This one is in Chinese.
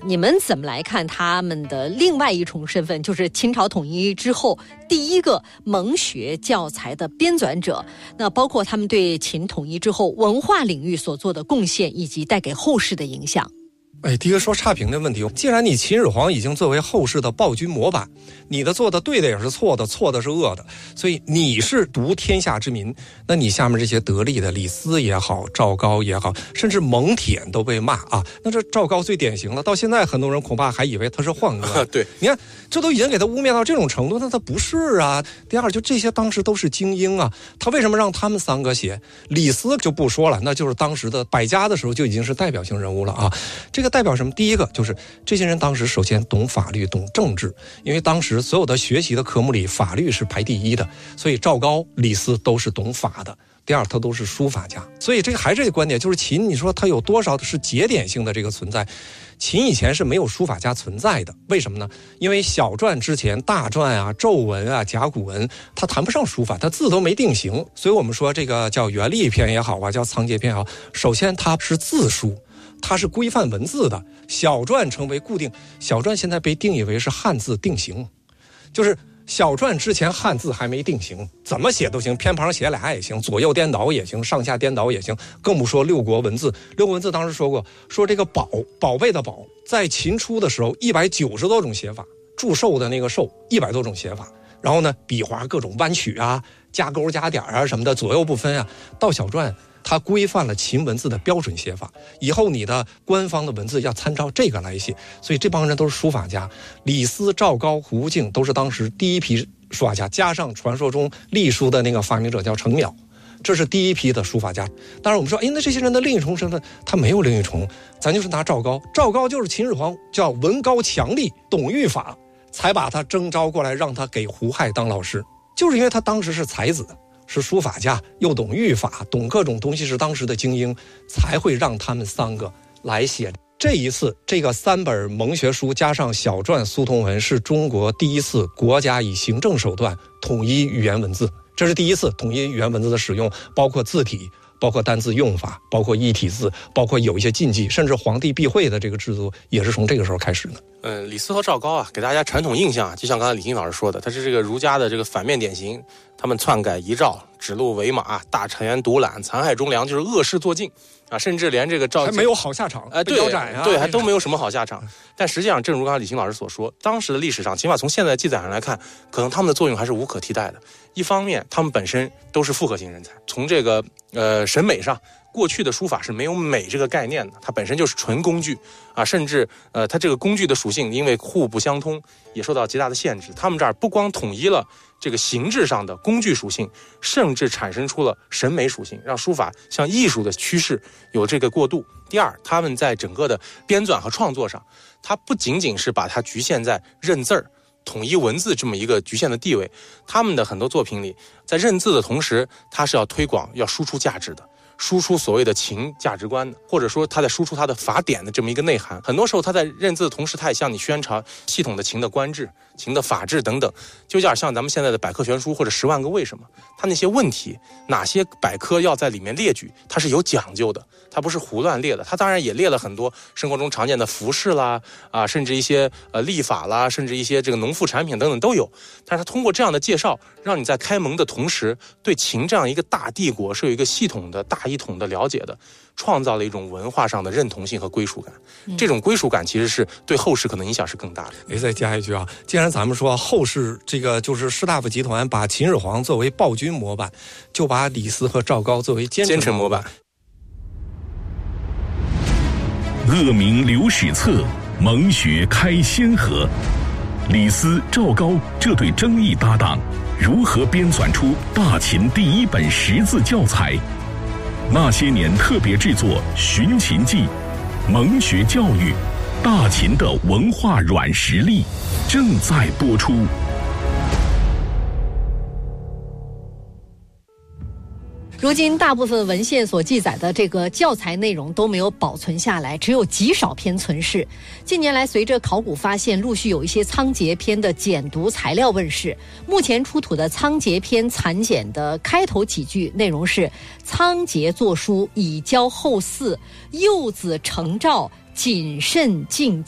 你们怎么来看他们的另外一重身份，就是秦朝统一之后第一个蒙学教材的编纂者？那包括他们对秦统一之后文化领域所做的贡献，以及带给后世的影响。 第一个说差评的问题，既然你秦始皇已经作为后世的暴君模板，你的做的对的也是错的，错的是恶的，所以你是独天下之民，那你下面这些得力的李斯也好，赵高也好，甚至蒙恬都被骂啊。那这赵高最典型了，到现在很多人恐怕还以为他是宦官。 对， 你看这都已经给他污蔑到这种程度，那他不是啊。第二，就这些当时都是精英啊，他为什么让他们三个写？李斯就不说了，那就是当时的百家的时候就已经是代表性人物了啊。这个代表什么？第一个就是这些人当时首先懂法律懂政治，因为当时所有的学习的科目里法律是排第一的，所以赵高李斯都是懂法的。第二，他都是书法家，所以这个还是这个观点，就是秦你说他有多少是节点性的这个存在，秦以前是没有书法家存在的。为什么呢？因为小篆之前大篆啊皱文啊甲骨文它谈不上书法，它字都没定型，所以我们说这个叫元历篇也好啊，叫仓颉篇也好，首先它是字书，它是规范文字的，小篆成为固定，小篆现在被定义为是汉字定型，就是小篆之前汉字还没定型，怎么写都行，偏旁写俩也行，左右颠倒也行，上下颠倒也行，更不说六国文字。六国文字当时说过，说这个宝贝的宝，在秦初的时候190多种写法，祝寿的那个寿100多种写法，然后呢笔画各种弯曲啊，加勾加点啊什么的，左右不分啊。到小篆它规范了秦文字的标准写法，以后你的官方的文字要参照这个来写，所以这帮人都是书法家。李斯、赵高、胡敬都是当时第一批书法家，加上传说中隶书的那个发明者叫程邈，这是第一批的书法家。当然我们说，那这些人的另一重身份，他没有另一重，咱就是拿赵高，赵高就是秦始皇叫文高强力，懂御法，才把他征召过来，让他给胡亥当老师，就是因为他当时是才子，是书法家，又懂御法，懂各种东西，是当时的精英，才会让他们三个来写。这一次这个3本蒙学书加上小篆苏通文，是中国第一次国家以行政手段统一语言文字，这是第一次统一语言文字的使用，包括字体，包括单字用法，包括异体字，包括有一些禁忌，甚至皇帝避讳的这个制度也是从这个时候开始的。 李斯和赵高啊，给大家传统印象，就像刚才李欣老师说的，他是这个儒家的这个反面典型，他们篡改遗诏，指鹿为马，大权独揽，残害忠良，就是恶事做尽啊，甚至连这个赵还没有好下场，被腰斩啊， 对，还都没有什么好下场。但实际上，正如刚才李欣老师所说，当时的历史上，起码从现在的记载上来看，可能他们的作用还是无可替代的。一方面，他们本身都是复合型人才，从这个审美上，过去的书法是没有美这个概念的，它本身就是纯工具啊，甚至它这个工具的属性因为互不相通，也受到极大的限制。他们这儿不光统一了这个形制上的工具属性，甚至产生出了审美属性，让书法向艺术的趋势有这个过渡。第二，他们在整个的编纂和创作上，它不仅仅是把它局限在认字儿、统一文字这么一个局限的地位，他们的很多作品里，在认字的同时，它是要推广、要输出价值的。输出所谓的情价值观的，或者说他在输出他的法典的这么一个内涵。很多时候他在认字的同时，他也向你宣传系统的情的官制、情的法治等等，就有点像咱们现在的百科全书或者10万个为什么。他那些问题，哪些百科要在里面列举，它是有讲究的，它不是胡乱列的。他当然也列了很多生活中常见的服饰啦，甚至一些历法啦，甚至一些这个农副产品等等都有。但是他通过这样的介绍，让你在开蒙的同时，对秦这样一个大帝国是有一个系统的大一统的了解的，创造了一种文化上的认同性和归属感。这种归属感其实是对后世可能影响是更大的。 再加一句啊，既然咱们说后世这个就是士大夫集团把秦始皇作为暴君模板，就把李斯和赵高作为奸臣模板。 恶名留史册，蒙学开先河。李斯、赵高这对争议搭档，如何编纂出大秦第一本识字教材？那些年特别制作《寻秦记》，蒙学教育，大秦的文化软实力正在播出。 如今大部分文献所记载的这个教材内容都没有保存下来，只有极少篇存世。近年来随着考古发现，陆续有一些仓颉篇的简读材料问世。目前出土的仓颉篇残简的开头几句内容是：仓颉作书以教后嗣，幼子承诏谨慎敬